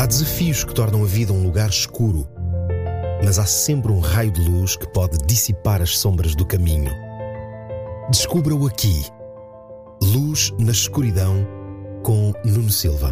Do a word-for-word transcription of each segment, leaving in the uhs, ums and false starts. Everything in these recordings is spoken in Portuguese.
desafios que tornam a vida um lugar escuro, mas há sempre um raio de luz que pode dissipar as sombras do caminho. Descubra-o aqui. Luz na Escuridão, com Nuno Silva.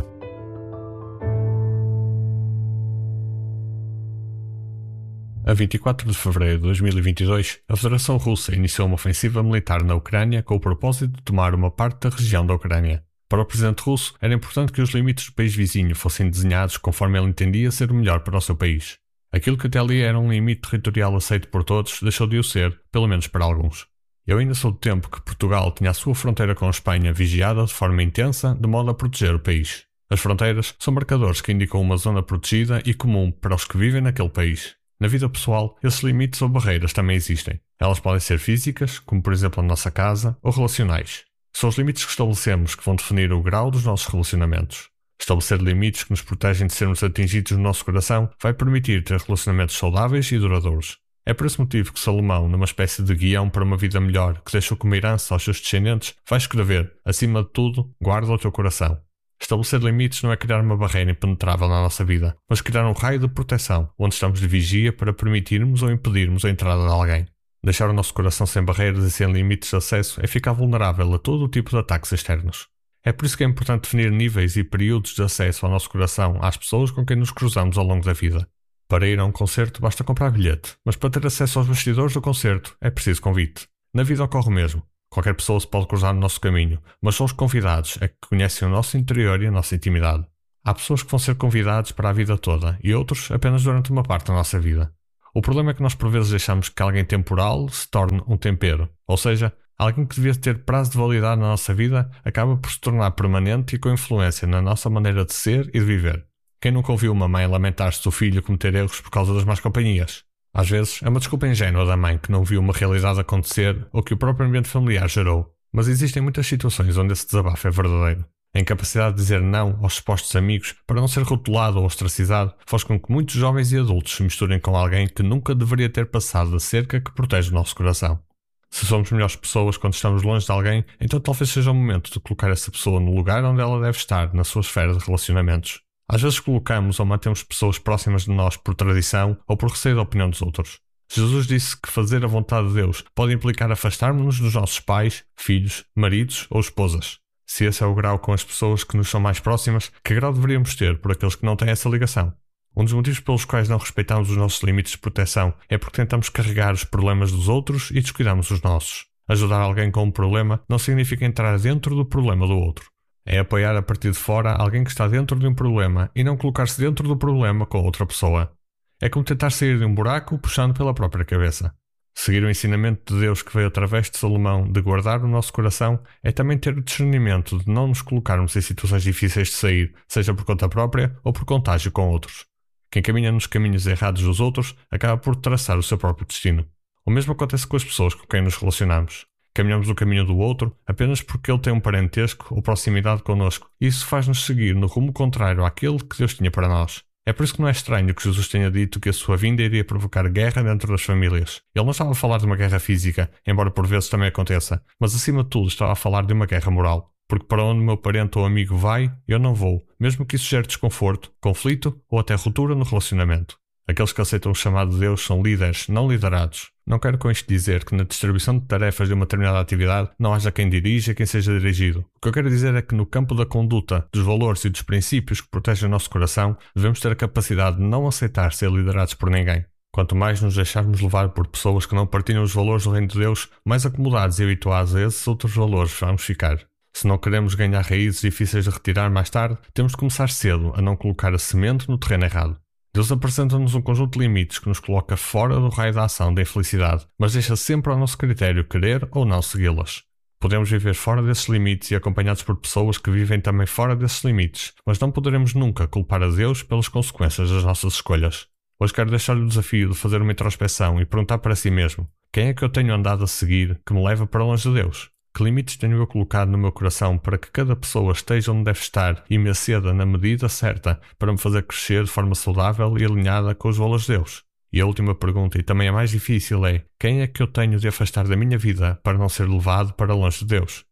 A vinte e quatro de fevereiro de dois mil e vinte e dois, a Federação Russa iniciou uma ofensiva militar na Ucrânia com o propósito de tomar uma parte da região da Ucrânia. Para o presidente russo, era importante que os limites do país vizinho fossem desenhados conforme ele entendia ser o melhor para o seu país. Aquilo que até ali era um limite territorial aceito por todos, deixou de o ser, pelo menos para alguns. Eu ainda sou do tempo que Portugal tinha a sua fronteira com a Espanha vigiada de forma intensa, de modo a proteger o país. As fronteiras são marcadores que indicam uma zona protegida e comum para os que vivem naquele país. Na vida pessoal, esses limites ou barreiras também existem. Elas podem ser físicas, como por exemplo a nossa casa, ou relacionais. São os limites que estabelecemos que vão definir o grau dos nossos relacionamentos. Estabelecer limites que nos protegem de sermos atingidos no nosso coração vai permitir ter relacionamentos saudáveis e duradouros. É por esse motivo que Salomão, numa espécie de guião para uma vida melhor que deixou como herança aos seus descendentes, vai escrever, acima de tudo, guarda o teu coração. Estabelecer limites não é criar uma barreira impenetrável na nossa vida, mas criar um raio de proteção, onde estamos de vigia para permitirmos ou impedirmos a entrada de alguém. Deixar o nosso coração sem barreiras e sem limites de acesso é ficar vulnerável a todo o tipo de ataques externos. É por isso que é importante definir níveis e períodos de acesso ao nosso coração às pessoas com quem nos cruzamos ao longo da vida. Para ir a um concerto basta comprar bilhete, mas para ter acesso aos bastidores do concerto é preciso convite. Na vida ocorre o mesmo. Qualquer pessoa se pode cruzar no nosso caminho, mas só os convidados é que conhecem o nosso interior e a nossa intimidade. Há pessoas que vão ser convidados para a vida toda e outros apenas durante uma parte da nossa vida. O problema é que nós por vezes deixamos que alguém temporal se torne um tempero, ou seja, alguém que devia ter prazo de validade na nossa vida acaba por se tornar permanente e com influência na nossa maneira de ser e de viver. Quem nunca ouviu uma mãe lamentar-se do filho cometer erros por causa das más companhias? Às vezes é uma desculpa ingênua da mãe que não viu uma realidade acontecer ou que o próprio ambiente familiar gerou. Mas existem muitas situações onde esse desabafo é verdadeiro. A incapacidade de dizer não aos supostos amigos para não ser rotulado ou ostracizado faz com que muitos jovens e adultos se misturem com alguém que nunca deveria ter passado da cerca que protege o nosso coração. Se somos melhores pessoas quando estamos longe de alguém, então talvez seja o momento de colocar essa pessoa no lugar onde ela deve estar na sua esfera de relacionamentos. Às vezes colocamos ou mantemos pessoas próximas de nós por tradição ou por receio da opinião dos outros. Jesus disse que fazer a vontade de Deus pode implicar afastarmos-nos dos nossos pais, filhos, maridos ou esposas. Se esse é o grau com as pessoas que nos são mais próximas, que grau deveríamos ter por aqueles que não têm essa ligação? Um dos motivos pelos quais não respeitamos os nossos limites de proteção é porque tentamos carregar os problemas dos outros e descuidamos os nossos. Ajudar alguém com um problema não significa entrar dentro do problema do outro. É apoiar a partir de fora alguém que está dentro de um problema e não colocar-se dentro do problema com outra pessoa. É como tentar sair de um buraco puxando pela própria cabeça. Seguir o ensinamento de Deus que veio através de Salomão de guardar o nosso coração é também ter o discernimento de não nos colocarmos em situações difíceis de sair, seja por conta própria ou por contágio com outros. Quem caminha nos caminhos errados dos outros acaba por traçar o seu próprio destino. O mesmo acontece com as pessoas com quem nos relacionamos. Caminhamos o caminho do outro apenas porque ele tem um parentesco ou proximidade connosco, e isso faz-nos seguir no rumo contrário àquele que Deus tinha para nós. É por isso que não é estranho que Jesus tenha dito que a sua vinda iria provocar guerra dentro das famílias. Ele não estava a falar de uma guerra física, embora por vezes também aconteça, mas acima de tudo estava a falar de uma guerra moral. Porque para onde o meu parente ou amigo vai, eu não vou, mesmo que isso gere desconforto, conflito ou até ruptura no relacionamento. Aqueles que aceitam o chamado de Deus são líderes, não liderados. Não quero com isto dizer que na distribuição de tarefas de uma determinada atividade não haja quem dirija e quem seja dirigido. O que eu quero dizer é que no campo da conduta, dos valores e dos princípios que protegem o nosso coração, devemos ter a capacidade de não aceitar ser liderados por ninguém. Quanto mais nos deixarmos levar por pessoas que não partilham os valores do reino de Deus, mais acomodados e habituados a esses outros valores vamos ficar. Se não queremos ganhar raízes difíceis de retirar mais tarde, temos de começar cedo a não colocar a semente no terreno errado. Deus apresenta-nos um conjunto de limites que nos coloca fora do raio da ação da infelicidade, mas deixa sempre ao nosso critério querer ou não segui-las. Podemos viver fora desses limites e acompanhados por pessoas que vivem também fora desses limites, mas não poderemos nunca culpar a Deus pelas consequências das nossas escolhas. Hoje quero deixar-lhe o desafio de fazer uma introspeção e perguntar para si mesmo: quem é que eu tenho andado a seguir que me leva para longe de Deus? Que limites tenho eu colocado no meu coração para que cada pessoa esteja onde deve estar e me aceda na medida certa para me fazer crescer de forma saudável e alinhada com os valores de Deus? E a última pergunta, e também a mais difícil, é: quem é que eu tenho de afastar da minha vida para não ser levado para longe de Deus?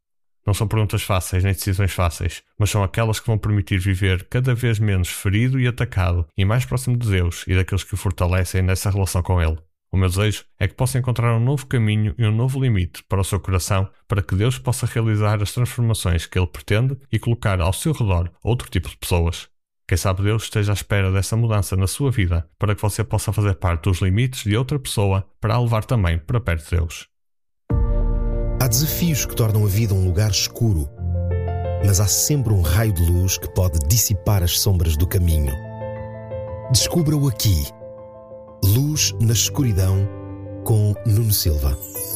Não são perguntas fáceis nem decisões fáceis, mas são aquelas que vão permitir viver cada vez menos ferido e atacado e mais próximo de Deus e daqueles que o fortalecem nessa relação com Ele. O meu desejo é que possa encontrar um novo caminho e um novo limite para o seu coração, para que Deus possa realizar as transformações que Ele pretende e colocar ao seu redor outro tipo de pessoas. Quem sabe Deus esteja à espera dessa mudança na sua vida, para que você possa fazer parte dos limites de outra pessoa, para a levar também para perto de Deus. Há desafios que tornam a vida um lugar escuro, mas há sempre um raio de luz que pode dissipar as sombras do caminho. Descubra-o aqui. Luz na Escuridão, com Nuno Silva.